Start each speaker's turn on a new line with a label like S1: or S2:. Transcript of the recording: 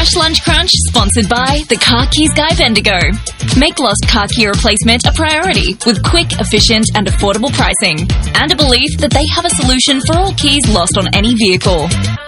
S1: Cash Lunch Crunch, sponsored by the Car Keys Guy Bendigo. Make lost car key replacement a priority with quick, efficient and affordable pricing and a belief that they have a solution for all keys lost on any vehicle.